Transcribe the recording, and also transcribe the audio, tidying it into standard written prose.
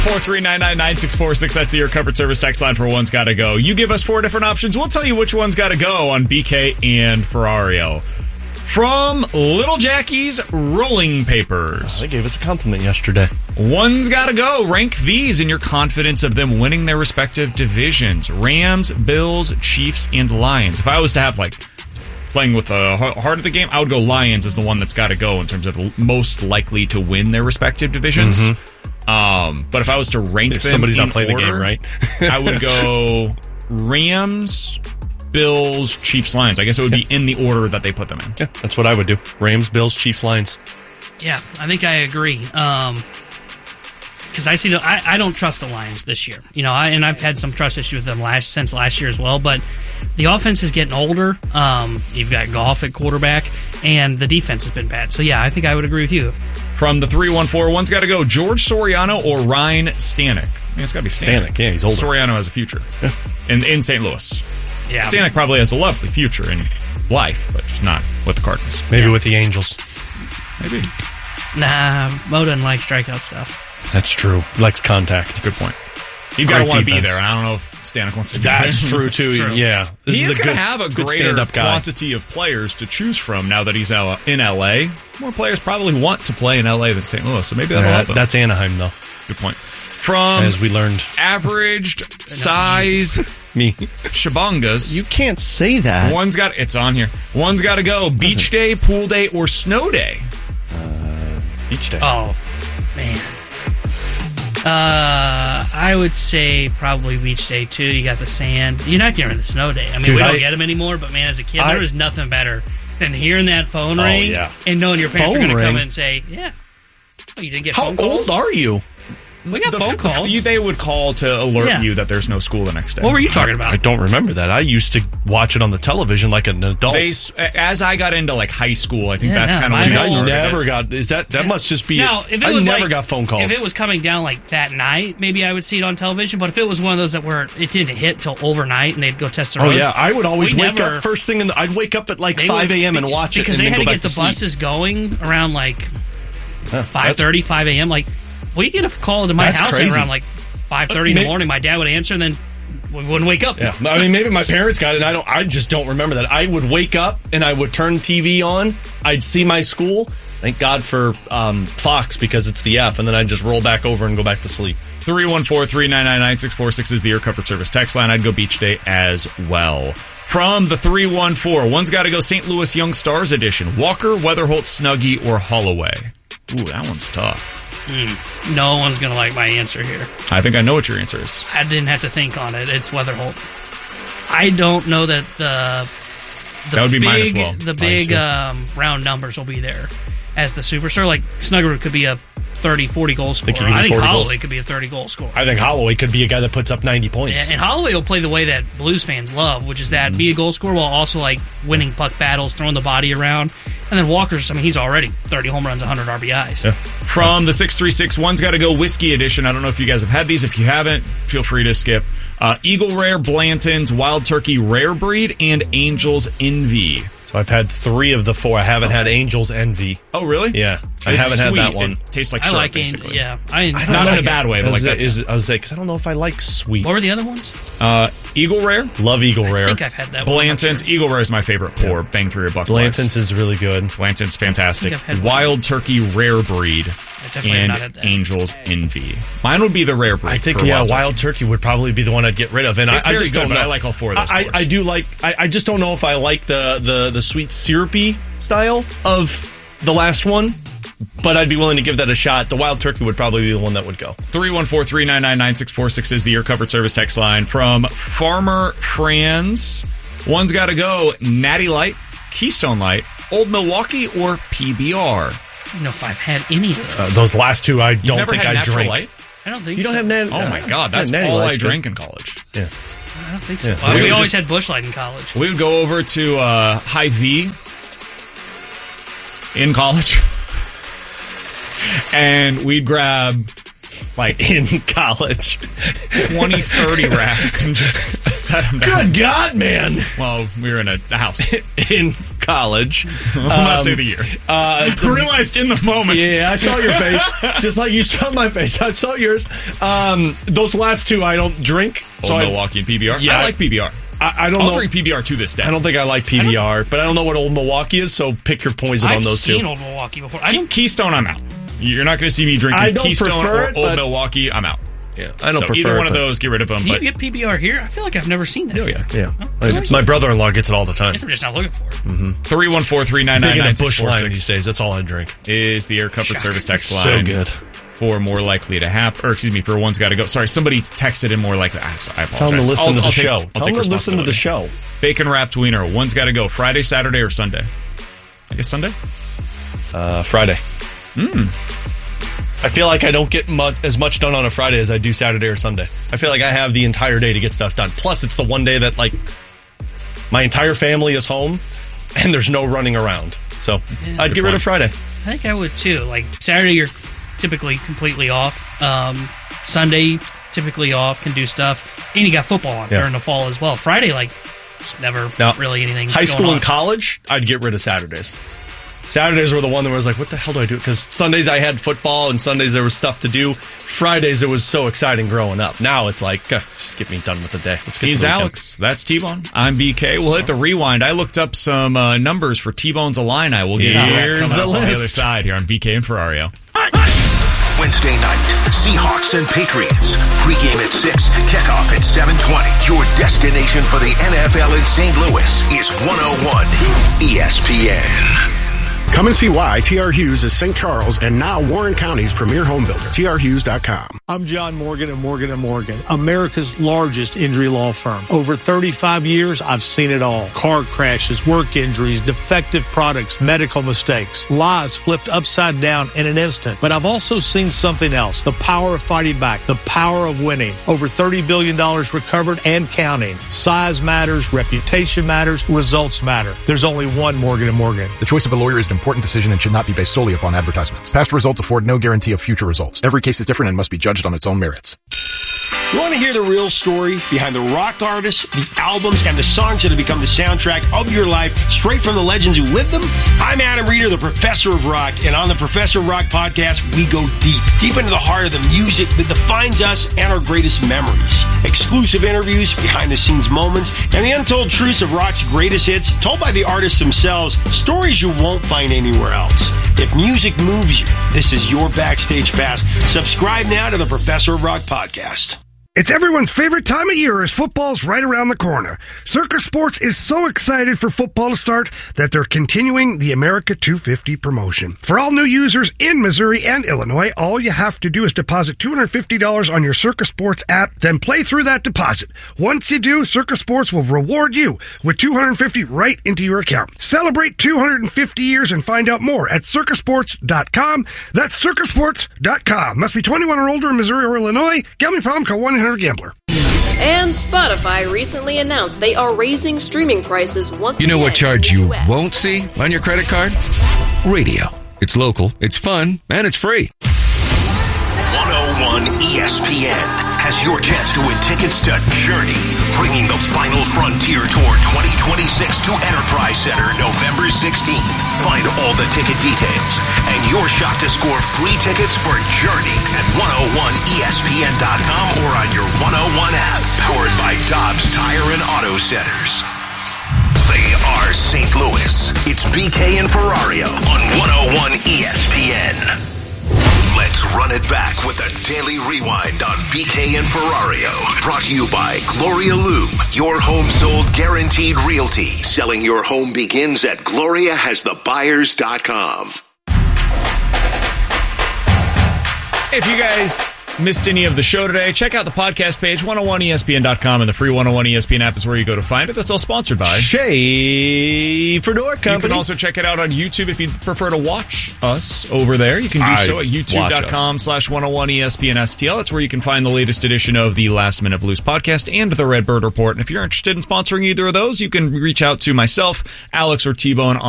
43999-646. That's the Your Comfort Service text line for One's Gotta Go. You give us 4 different options. We'll tell you which one's gotta go on BK and Ferrario. From Little Jackie's Rolling Papers. They gave us a compliment yesterday. One's gotta go. Rank these in your confidence of them winning their respective divisions. Rams, Bills, Chiefs, and Lions. If I was to have, playing with the heart of the game, I would go Lions as the one that's gotta go in terms of most likely to win their respective divisions. Mm-hmm. But if I was to rank them somebody's in not playing order, the game right, I would go Rams, Bills, Chiefs, Lions. I guess it would be in the order that they put them in. Yeah, that's what I would do. Rams, Bills, Chiefs, Lions. Yeah, I think I agree. Because I see I don't trust the Lions this year. And I've had some trust issues with them since last year as well. But the offense is getting older. You've got Goff at quarterback, and the defense has been bad. So yeah, I think I would agree with you. From the 314, one's got to go George Soriano or Ryan Stanek. I mean, it's got to be Stanek. Yeah, he's older. Soriano has a future in St. Louis. Yeah, Stanek probably has a lovely future in life, but just not with the Cardinals. Maybe with the Angels. Maybe. Nah, Mo doesn't like strikeout stuff. That's true. He likes contact. Good point. You've got to want to be there, and I don't know if Stanek wants to be there. That's true, too. True. Yeah. He is going to have a greater quantity of players to choose from now that he's in L.A. More players probably want to play in L.A. than St. Louis, so maybe that'll help him. That's Anaheim, though. Good point. From as we learned, averaged size me Shabangas. You can't say that. It's on here. One's got to go. Beach day, pool day, or snow day? Beach day. Oh, man. I would say probably beach day too. You got the sand. You're not getting the snow day. I mean, we don't get them anymore. But man, as a kid, there was nothing better than hearing that phone ring and knowing your parents are going to come in and say, "Yeah, you didn't get phone calls." How old are you? We got phone calls. They would call to alert you that there's no school the next day. What were you talking about? I don't remember that. I used to watch it on the television like an adult. As I got into high school, I think that's kind of when I never got. That must just be. Now, if it was I never got phone calls. If it was coming down that night, maybe I would see it on television. But if it was one of those that where it didn't hit till overnight and they'd go test the roads. Oh yeah, I would always wake up first thing I'd wake up at 5 a.m. and watch it because they had to get the buses going around 5:30, 5 a.m. We'd get a call to my house at around 5:30 in the morning. My dad would answer, and then we wouldn't wake up. Yeah, I mean, maybe my parents got it. I just don't remember that. I would wake up and I would turn TV on. I'd see my school. Thank God for Fox because it's the F, and then I'd just roll back over and go back to sleep. 314-399-9646 is the Your Comfort Service text line. I'd go beach day as well. From the 314, one's got to go St. Louis Young Stars edition. Walker, Weatherholt, Snuggie, or Holloway? Ooh, that one's tough. No one's going to like my answer here. I think I know what your answer is. I didn't have to think on it. It's Weatherholt. I don't know that that would be mine as well. The big round numbers will be there as the superstar. Snuggerud could be a 30, 40 goal scorer. I think Holloway could be a 30 goal scorer. I think Holloway could be a guy that puts up 90 points. And Holloway will play the way that Blues fans love, which is that be a goal scorer while also winning puck battles, throwing the body around. And then Walker's, he's already 30 home runs, 100 RBIs. Yeah. From the 636, one's got to go Whiskey edition. I don't know if you guys have had these. If you haven't, feel free to skip. Eagle Rare, Blanton's, Wild Turkey Rare Breed, and Angel's Envy. So I've had 3 of the 4. I haven't had Angel's Envy. Oh, really? Yeah. I haven't had that one. It tastes like syrup, basically. Yeah. Not in a bad way, but I was because I don't know if I like sweet. What were the other ones? Eagle Rare. Love Eagle Rare. I think I've had that Blanton's. Eagle Rare is my favorite pour. Bang for your buck. Blanton's is really good. Blanton's fantastic. Wild Turkey Rare Breed. And Angel's Envy. Mine would be the Rare Breed. I think, Wild Turkey would probably be the one I'd get rid of. And I just don't know. I like all 4 of those. I do like. I just don't know if I like the sweet syrupy style of the last one. But I'd be willing to give that a shot. The Wild Turkey would probably be the one that would go. 314-399-9646 is the Your Comfort Service text line. From Farmer Franz, one's got to go Natty Light, Keystone Light, Old Milwaukee, or PBR. I don't know if I've had any of those last 2 I don't think I drink. Light? I don't think you don't have Natty. Oh my God, that's all I drank in college. Yeah. I don't think so. Yeah. We always had Busch Light in college. We would go over to Hy-Vee in college. And we'd grab, in college, 20, 30 racks and just set them down. Good God, man. Well, we were in a house. In college. I'll not say the year. Realized in the moment. Yeah, I saw your face. Just like you saw my face. I saw yours. Those last two, I don't drink. Old Milwaukee and PBR. Yeah, I like PBR. I don't know. I'll drink PBR to this day. I don't think I like PBR, but I don't know what Old Milwaukee is, so pick your poison on those two. I've seen Old Milwaukee before. Keystone, I'm out. You're not going to see me drinking Keystone or Old Milwaukee. I'm out. Yeah, I don't prefer either one of those, get rid of them. Do you get PBR here? I feel like I've never seen that. Oh, yeah. My brother-in-law gets it all the time. I guess I'm just not looking for it. 314-399-9646 Bush Line these days. That's all I drink. Is the Air Comfort Service text line. So good. For more likely to happen, or excuse me, for one's got to go. Sorry, somebody texted in more likely. I apologize. Tell them to listen to the show. Tell them to listen to the show. Bacon wrapped wiener. One's got to go. Friday, Saturday, or Sunday? I guess Sunday. Friday. I feel like I don't get as much done on a Friday as I do Saturday or Sunday. I feel like I have the entire day to get stuff done. Plus, it's the one day that like my entire family is home and there's no running around. So I'd get rid of Friday. I think I would too. Like Saturday, you're typically completely off. Sunday, typically off, can do stuff. And you got football on during the fall as well. Friday, like, just never really anything. High school and college, I'd get rid of Saturdays. Saturdays were the one that was like, what the hell do I do? Because Sundays I had football and Sundays there was stuff to do. Fridays it was so exciting growing up. Now it's like, just get me done with the day. Let's get He's Alex. That's T-Bone. I'm BK. We'll hit the rewind. I looked up some numbers for T-Bone's Illini. We'll get here's the list. On the other side here on BK and Ferrario. Wednesday night, Seahawks and Patriots. Pregame at 6, kickoff at 7:20. Your destination for the NFL in St. Louis is 101 ESPN. Come and see why T.R. Hughes is St. Charles and now Warren County's premier home builder. TRHughes.com. I'm John Morgan of Morgan & Morgan, America's largest injury law firm. Over 35 years, I've seen it all. Car crashes, work injuries, defective products, medical mistakes, lives flipped upside down in an instant. But I've also seen something else, the power of fighting back, the power of winning. Over $30 billion recovered and counting. Size matters, reputation matters, results matter. There's only one Morgan & Morgan. The choice of a lawyer is an important decision and should not be based solely upon advertisements. Past results afford no guarantee of future results. Every case is different and must be judged on its own merits. You want to hear the real story behind the rock artists, the albums, and the songs that have become the soundtrack of your life, straight from the legends who lived them? I'm Adam Reeder, the Professor of Rock, and on the Professor of Rock podcast, we go deep into the heart of the music that defines us and our greatest memories. Exclusive interviews, behind-the-scenes moments, and the untold truths of rock's greatest hits, told by the artists themselves, stories you won't find anywhere else. If music moves you, this is your backstage pass. Subscribe now to the Professor of Rock podcast. It's everyone's favorite time of year as football's right around the corner. Circus Sports is so excited for football to start that they're continuing the America 250 promotion. For all new users in Missouri and Illinois, all you have to do is deposit $250 on your Circus Sports app, then play through that deposit. Once you do, Circus Sports will reward you with $250 right into your account. Celebrate 250 years and find out more at circusports.com. That's circusports.com. Must be 21 or older in Missouri or Illinois. Gambling problem, call 1-800-GAMBLER. And Spotify recently announced they are raising streaming prices once again. You know what charge you won't see on your credit card? Radio. It's local, it's fun, and it's free. 101 ESPN has your chance to win tickets to Journey, bringing the final frontier tour 2026 to Enterprise Center November 16th. Find all the ticket details and your shot to score free tickets for Journey at 101ESPN.com or on your 101 app, powered by Dobbs Tire and Auto Centers. They are St. Louis. It's BK and Ferrario on 101 ESPN. Let's run it back with a daily rewind on BK and Ferrario. Brought to you by Gloria Loom, your home sold guaranteed realty. Selling your home begins at GloriaHasTheBuyers.com. If you guys missed any of the show today, check out the podcast page, 101ESPN.com, and the free 101 ESPN app is where you go to find it. That's all sponsored by Schaefer Door Company. You can also check it out on YouTube if you prefer to watch us over there. You can do so at youtube.com/101ESPNSTL. That's where you can find the latest edition of the Last Minute Blues podcast and the Redbird Report. And if you're interested in sponsoring either of those, you can reach out to myself, Alex, or T-Bone